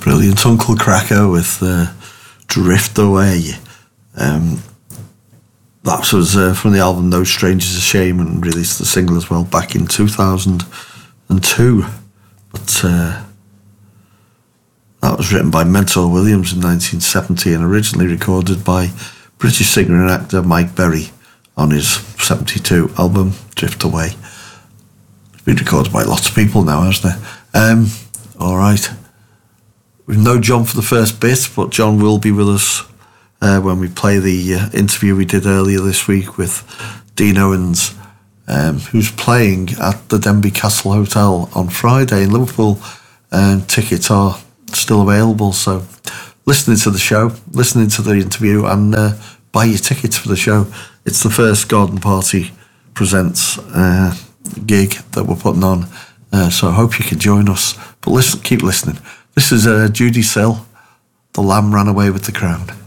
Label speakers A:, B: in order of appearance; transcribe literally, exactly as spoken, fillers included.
A: Brilliant. Uncle Kracker with uh, Drift Away. Um, that was uh, from the album No Strangers a Shame, and released the single as well back in two thousand two. But uh, that was written by Mentor Williams in nineteen seventy and originally recorded by British singer and actor Mike Berry on his seventy-two album Drift Away. It's been recorded by lots of people now, hasn't it? Um, all right. We've no John for the first bit, but John will be with us uh, when we play the uh, interview we did earlier this week with Dean Owens, um, who's playing at the Denbigh Castle Hotel on Friday in Liverpool. Um, tickets are still available, so listening to the show, listening to the interview, and uh, buy your tickets for the show. It's the first Garden Party Presents uh, gig that we're putting on, uh, so I hope you can join us. But listen, keep listening. This is uh, Judy Sill, The Lamb Ran Away with the Crown.